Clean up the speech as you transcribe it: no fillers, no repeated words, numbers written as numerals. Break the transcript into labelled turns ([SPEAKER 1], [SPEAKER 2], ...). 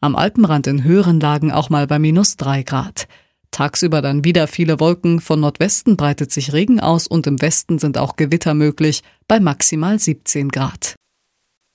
[SPEAKER 1] Am Alpenrand in höheren Lagen auch mal bei -3 Grad. Tagsüber dann wieder viele Wolken, von Nordwesten breitet sich Regen aus und im Westen sind auch Gewitter möglich bei maximal 17 Grad.